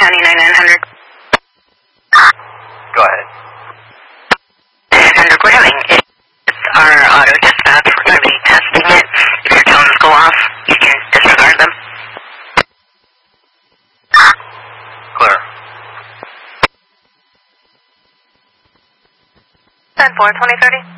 County 9900. Go ahead. 9900, we're having it's our auto dispatch. We're going to be testing it. If your tones go off, you can disregard them. Clear. 10-4, 2030.